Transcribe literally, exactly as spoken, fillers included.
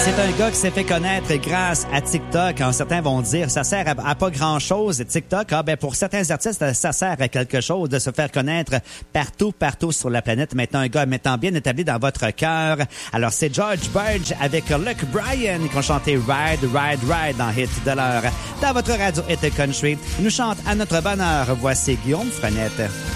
C'est un gars qui s'est fait connaître grâce à TikTok. Hein, certains vont dire ça sert à, à pas grand-chose, TikTok. Ah, ben pour certains artistes, ça sert à quelque chose de se faire connaître partout, partout sur la planète. Maintenant, un gars maintenant bien établi dans votre cœur. Alors, c'est George Burge avec Luke Bryan qui ont chanté Ride, Ride, Ride dans Hit de l'heure. Dans votre radio Hit Country, il nous chante à notre bonheur. Voici Guillaume Frenette.